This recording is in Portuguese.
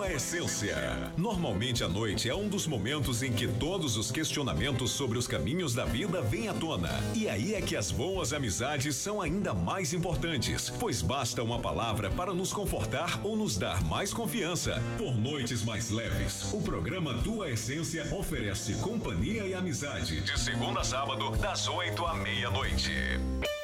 Tua Essência. Normalmente a noite é um dos momentos em que todos os questionamentos sobre os caminhos da vida vêm à tona. E aí é que as boas amizades são ainda mais importantes, pois basta uma palavra para nos confortar ou nos dar mais confiança. Por noites mais leves, o programa Tua Essência oferece companhia e amizade de segunda a sábado, das 8 à meia-noite.